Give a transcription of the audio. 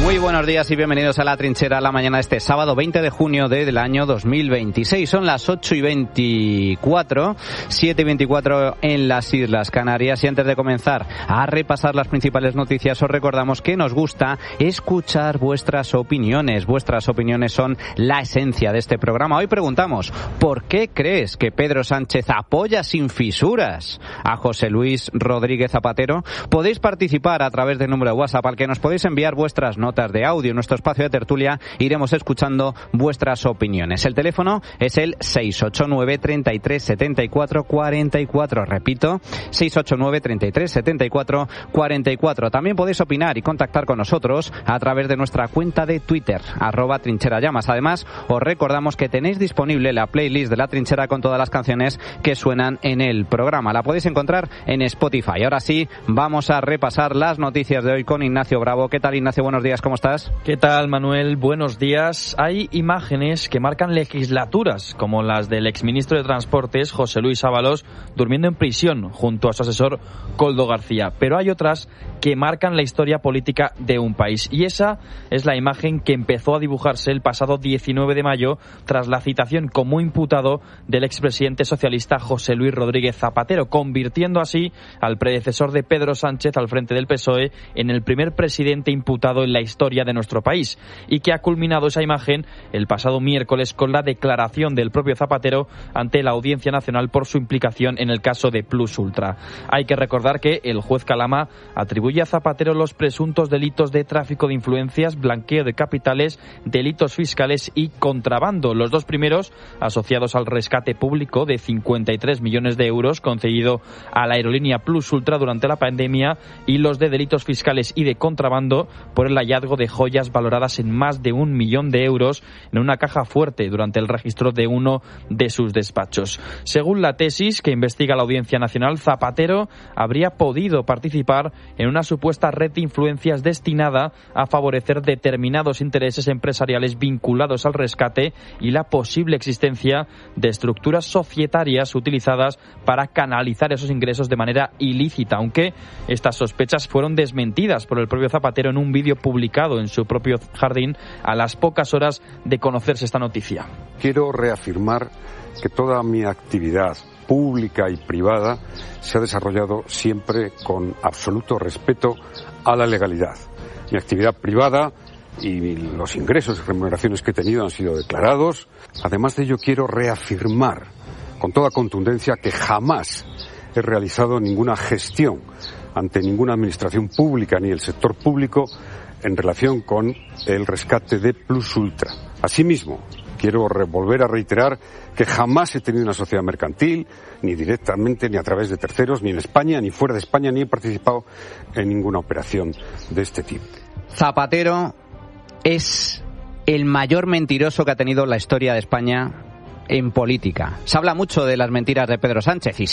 Muy buenos días y bienvenidos a La Trinchera, la mañana de este sábado 20 de junio del año 2026. Son las 8:24, 7:24 en las Islas Canarias. Y antes de comenzar a repasar las principales noticias, os recordamos que nos gusta escuchar vuestras opiniones. Vuestras opiniones son la esencia de este programa. Hoy preguntamos, ¿por qué crees que Pedro Sánchez apoya sin fisuras a José Luis Rodríguez Zapatero? Podéis participar a través del número de WhatsApp al que nos podéis enviar vuestras notas de audio. En nuestro espacio de tertulia iremos escuchando vuestras opiniones. El teléfono es el 689 33 74 44. Repito, 689 33 74 44. También podéis opinar y contactar con nosotros a través de nuestra cuenta de Twitter, @trincherallamas. Además, os recordamos que tenéis disponible la playlist de La Trinchera con todas las canciones que suenan en el programa. La podéis encontrar en Spotify. Ahora sí, vamos a repasar las noticias de hoy con Ignacio Bravo. ¿Qué tal, Ignacio? Buenos días, ¿cómo estás? ¿Qué tal, Manuel? Buenos días. Hay imágenes que marcan legislaturas, como las del exministro de Transportes, José Luis Ábalos, durmiendo en prisión junto a su asesor Koldo García. Pero hay otras que marcan la historia política de un país. Y esa es la imagen que empezó a dibujarse el pasado 19 de mayo tras la citación como imputado del expresidente socialista José Luis Rodríguez Zapatero, convirtiendo así al predecesor de Pedro Sánchez al frente del PSOE en el primer presidente imputado en la historia de nuestro país, y que ha culminado esa imagen el pasado miércoles con la declaración del propio Zapatero ante la Audiencia Nacional por su implicación en el caso de Plus Ultra. Hay que recordar que el juez Calama atribuye a Zapatero los presuntos delitos de tráfico de influencias, blanqueo de capitales, delitos fiscales y contrabando, los dos primeros asociados al rescate público de 53 millones de euros concedido a la aerolínea Plus Ultra durante la pandemia, y los de delitos fiscales y de contrabando por el hallazgo de joyas valoradas en más de 1 millón de euros en una caja fuerte durante el registro de uno de sus despachos. Según la tesis que investiga la Audiencia Nacional, Zapatero habría podido participar en una supuesta red de influencias destinada a favorecer determinados intereses empresariales vinculados al rescate y la posible existencia de estructuras societarias utilizadas para canalizar esos ingresos de manera ilícita, aunque estas sospechas fueron desmentidas por el propio Zapatero en un vídeo publicado en su propio jardín a las pocas horas de conocerse esta noticia. Quiero reafirmar que toda mi actividad pública y privada se ha desarrollado siempre con absoluto respeto a la legalidad. Mi actividad privada y los ingresos y remuneraciones que he tenido han sido declarados. Además de ello, quiero reafirmar con toda contundencia que jamás he realizado ninguna gestión ante ninguna administración pública ni el sector público en relación con el rescate de Plus Ultra. Asimismo, quiero volver a reiterar que jamás he tenido una sociedad mercantil, ni directamente, ni a través de terceros, ni en España, ni fuera de España, ni he participado en ninguna operación de este tipo. Zapatero es el mayor mentiroso que ha tenido la historia de España en política. Se habla mucho de las mentiras de Pedro Sánchez, y